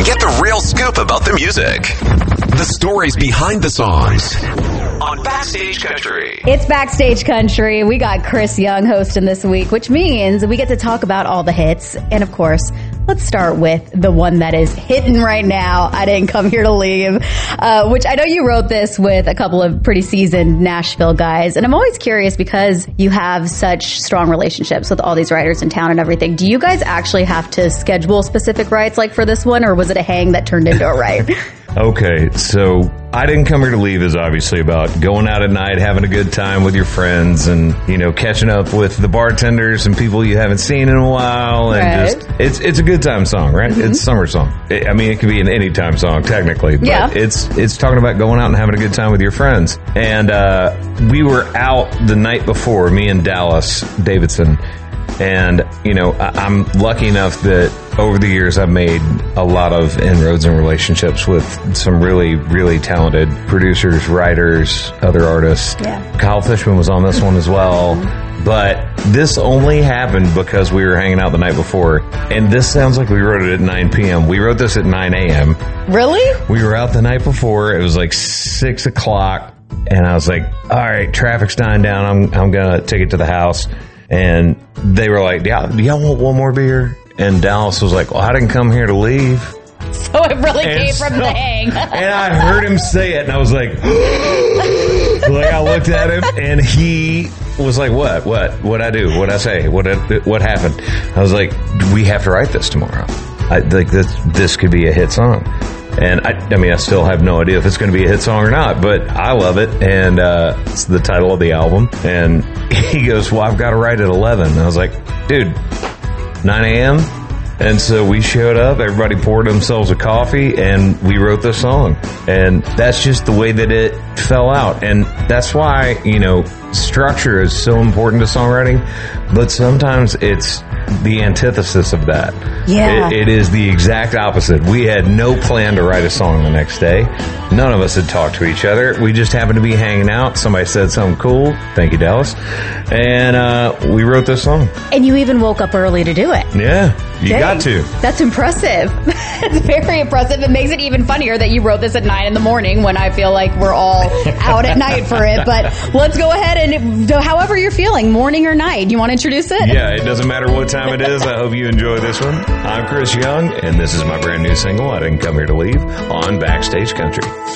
Get the real scoop about the music. The stories behind the songs. On Backstage Country. It's Backstage Country. We got Chris Young hosting this week, which means we get to talk about all the hits. And of course, let's start with the one that is hitting right now. I Didn't Come Here to Leave, which I know you wrote this with a couple of pretty seasoned Nashville guys. And I'm always curious because you have such strong relationships with all these writers in town and everything. Do you guys actually have to schedule specific writes like for this one, or was it a hang that turned into a write? Okay, so I Didn't Come Here to Leave is obviously about going out at night, having a good time with your friends, and, you know, catching up with the bartenders and people you haven't seen in a while. And Right. it's a good time song, right? It's a summer song. I mean, it could be an anytime song, technically. But Yeah. it's talking about going out and having a good time with your friends. And we were out the night before, me and Dallas Davidson. And, you know, I'm lucky enough that over the years I've made a lot of inroads and relationships with some really, really talented producers, writers, other artists. Yeah. Kyle Fishman was on this one as well. But this only happened because we were hanging out the night before. And this sounds like we wrote it at 9 p.m. We wrote this at 9 a.m. Really? We were out the night before. It was like 6 o'clock. And I was like, all right, traffic's dying down. I'm going to take it to the house. And they were like, yeah, do y'all want one more beer? And Dallas was like, well, I didn't come here to leave. So it really came from the hang. And I heard him say it, and I was like, like I looked at him, and he was like, what? What'd I do? What'd I say? What happened? I was like, we have to write this tomorrow. I think this could be a hit song. And I mean, I still have no idea if it's going to be a hit song or not, but I love it. And it's the title of the album. And he goes, well, I've got to write at 11. And I was like, dude, 9 a.m.? And so we showed up, everybody poured themselves a coffee, and we wrote this song. And that's just the way that it fell out. And that's why, you know, structure is so important to songwriting, but sometimes it's the antithesis of that. Yeah. It is the exact opposite. We had no plan to write a song the next day. None of us had talked to each other. We just happened to be hanging out. Somebody said something cool. Thank you, Dallas. And we wrote this song. And you even woke up early to do it. Yeah, you Dang. got to. That's impressive. It's very impressive. It makes it even funnier that you wrote this at 9 a.m. when I feel like we're all out at night for it. But let's go ahead and however you're feeling, morning or night. You want to introduce it? Yeah, it doesn't matter what time it is. I hope you enjoy this one. I'm Chris Young, and this is my brand new single, I Didn't Come Here to Leave, on Backstage Country.